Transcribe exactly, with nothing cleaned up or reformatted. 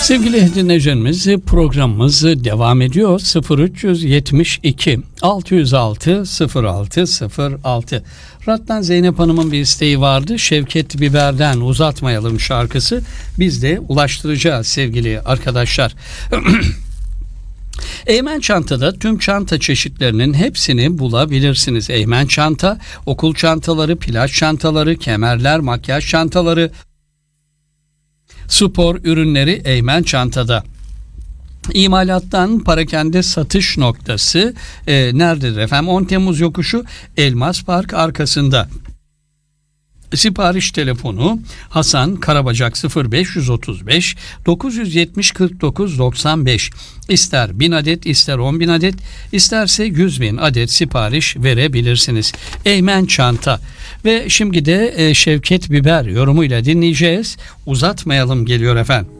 Sevgili dinleyicilerimiz, programımız devam ediyor. sıfır üç yetmiş iki altı yüz altı sıfır altı sıfır altı. Rattan Zeynep Hanım'ın bir isteği vardı. Şevket Biber'den Uzatmayalım şarkısı. Biz de ulaştıracağız sevgili arkadaşlar. Eymen Çanta'da tüm çanta çeşitlerinin hepsini bulabilirsiniz. Eymen Çanta, okul çantaları, plaj çantaları, kemerler, makyaj çantaları, spor ürünleri Eymen Çanta'da. İmalattan parakende satış noktası e, nerededir efendim? on Temmuz yokuşu Elmas Park arkasında. Sipariş telefonu Hasan Karabacak sıfır beş otuz beş dokuz yetmiş kırk dokuz doksan beş. İster bin adet, ister on bin adet, isterse yüz bin adet sipariş verebilirsiniz. Eymen Çanta. Ve şimdi de e, Şevket Biber yorumuyla dinleyeceğiz. Uzatmayalım geliyor efendim.